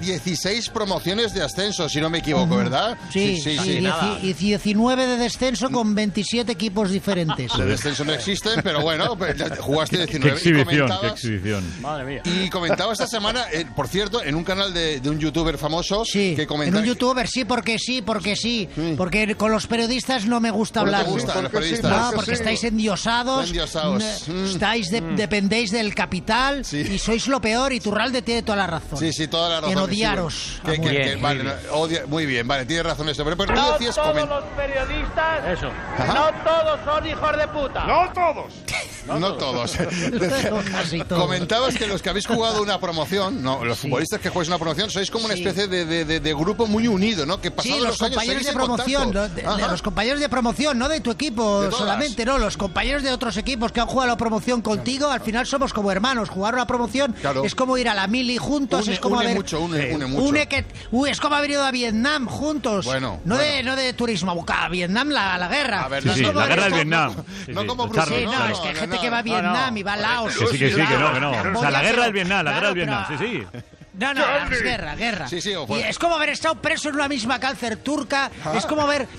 16 promociones de ascenso, si no me equivoco, ¿verdad? Sí. Y 19 de descenso con 27 equipos diferentes. De descenso no existen, pero bueno, jugaste 19. Qué exhibición. Madre mía. Y comentaba esta semana, por cierto, en un canal de un youtuber famoso, que comentaba... En un youtuber, porque sí. Porque con los periodistas no me gusta hablar. ¿No te gustan los periodistas? No, porque estáis endiosados. Dependéis del capital y sois lo peor, y Turralde tiene toda la razón. Sí, toda la razón. En odiaros. Muy bien, vale, tienes razón esto. Pero tú no decías... todos los periodistas, eso. No todos son hijos de puta. No todos. No todos. Casi todos. Comentabas que los que habéis jugado una promoción, los futbolistas que jugáis una promoción, sois como una especie de grupo muy unido, ¿no? Que pasados los años compañeros de promoción, los compañeros de promoción, no de tu equipo solamente, no, los compañeros de otros equipos que han jugado la promoción contigo, al final somos como hermanos. Jugar una promoción es como ir a la mili juntos, es como une mucho. Es como haber ido a Vietnam juntos. No de turismo, a Vietnam la guerra. La guerra del Vietnam. No como Bruce. Es que hay gente que va a Vietnam y va a Laos. Que no. O sea, la guerra del Vietnam, sí. No, es guerra. Y es como haber estado preso en una misma cárcel turca, es como haberte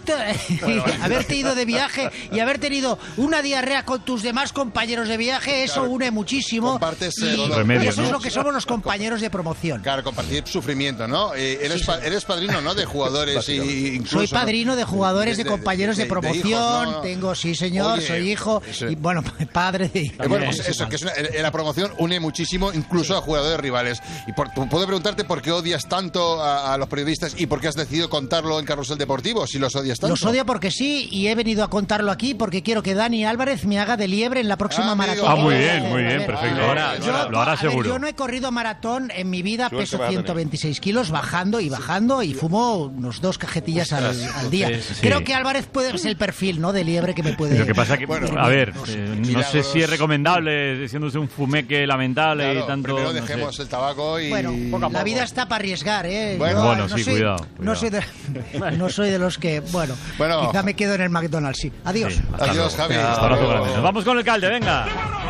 ido de viaje y haber tenido una diarrea con tus demás compañeros de viaje, eso une muchísimo. Y eso es lo que somos los compañeros de promoción. Claro, compartir sufrimiento, ¿no? Eres padrino, ¿no? De jugadores y incluso... Soy padrino de jugadores, de compañeros de promoción, tengo, sí señor, soy hijo, y bueno, padre de... Bueno, pues eso, que la promoción une muchísimo, incluso a jugadores rivales. Puedo preguntarte por qué odias tanto a los periodistas y por qué has decidido contarlo en Carrusel Deportivo, si los odias tanto. Los odio porque sí, y he venido a contarlo aquí porque quiero que Dani Álvarez me haga de liebre en la próxima maratón. Muy bien, perfecto. Lo hará seguro. Yo no he corrido maratón en mi vida, peso 126 kilos, bajando, y fumo unos 2 cajetillas al día. Creo que Álvarez puede ser el perfil, ¿no?, de liebre que me puede... Lo que pasa que, no sé si es recomendable, siéndose un fumeque lamentable y tanto... Primero dejemos el tabaco y... Bueno, la vida está para arriesgar, ¿eh? Cuidado. No soy de los que... Bueno, quizá me quedo en el McDonald's, sí. Adiós. Adiós, Javi. Nos vamos con el Calde, venga.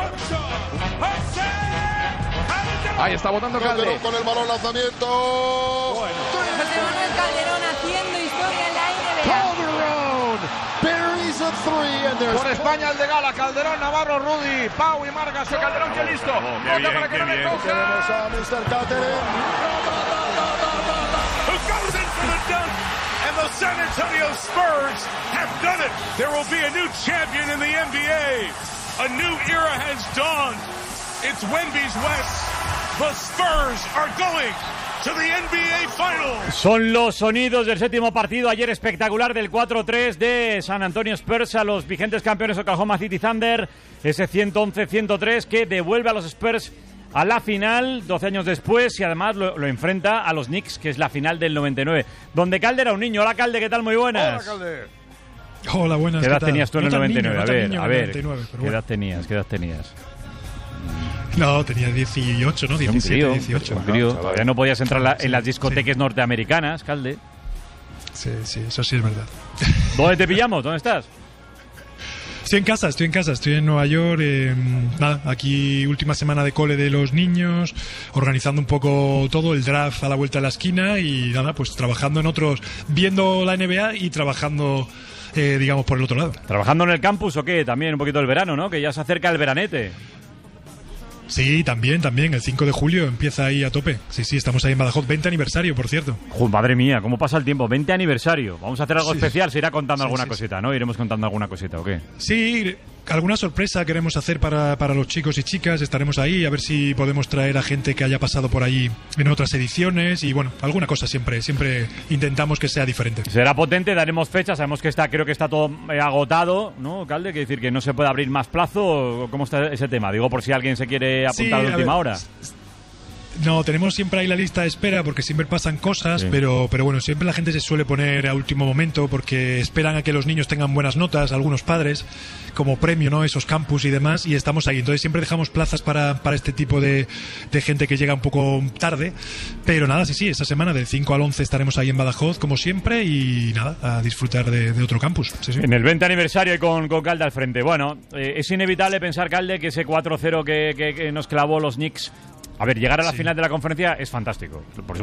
Ahí está botando Calde. Con el balón, lanzamiento. José Manuel Calderón haciendo historia en la NBA. Por España el de Gala, Calderón, Navarro, Rudy, Pau y Margas, Calderón que listo. Para que no le toque. Tenemos a Mr. Catering. Who goes in for the dunk? And the San Antonio Spurs have done it. There will be a new champion in the NBA. A new era has dawned. It's Wemby's West. The Spurs are going to the NBA Finals. Son los sonidos del séptimo partido ayer espectacular del 4-3 de San Antonio Spurs a los vigentes campeones Oklahoma City Thunder. Ese 111-103 que devuelve a los Spurs a la final 12 años después y además lo enfrenta a los Knicks, que es la final del 99, donde Calde era un niño. Hola Calde, ¿qué tal? Muy buenas. Hola Calde. Hola, buenas. ¿Qué edad tenías tú en el 99? A ver, 99, ¿qué edad tenías? No, tenía 18, ¿no? 17, 18. Todavía no podías entrar en las discotecas norteamericanas, Calde. Sí, eso sí es verdad. ¿Dónde te pillamos? ¿Dónde estás? Estoy en casa, estoy en Nueva York, aquí última semana de cole de los niños, organizando un poco todo, el draft a la vuelta de la esquina y pues trabajando en otros, viendo la NBA y trabajando, digamos, por el otro lado. ¿Trabajando en el campus o qué? También un poquito el verano, ¿no? Que ya se acerca el veranete. Sí, también, el 5 de julio empieza ahí a tope. Sí, estamos ahí en Badajoz, 20 aniversario, por cierto. Madre mía, cómo pasa el tiempo, 20 aniversario. Vamos a hacer algo especial, se irá contando alguna cosita, ¿no? Iremos contando alguna cosita, ¿o qué? Sí, alguna sorpresa queremos hacer para los chicos y chicas, estaremos ahí, a ver si podemos traer a gente que haya pasado por ahí en otras ediciones y bueno, alguna cosa siempre intentamos que sea diferente. Será potente, daremos fechas, sabemos que creo que está todo agotado, ¿no, Calde? Quiere decir que no se puede abrir más plazo, ¿cómo está ese tema? Digo, por si alguien se quiere apuntar de última hora. No, tenemos siempre ahí la lista de espera porque siempre pasan cosas, pero bueno, siempre la gente se suele poner a último momento porque esperan a que los niños tengan buenas notas, algunos padres, como premio, ¿no? Esos campus y demás, y estamos ahí. Entonces siempre dejamos plazas para este tipo de gente que llega un poco tarde, pero nada, sí, esta semana del 5 al 11 estaremos ahí en Badajoz, como siempre, y nada, a disfrutar de otro campus. Sí. En el 20 aniversario y con Calde al frente. Bueno, es inevitable pensar, Calde, que ese 4-0 que nos clavó los Knicks, a ver, llegar a la final de la conferencia es fantástico. Por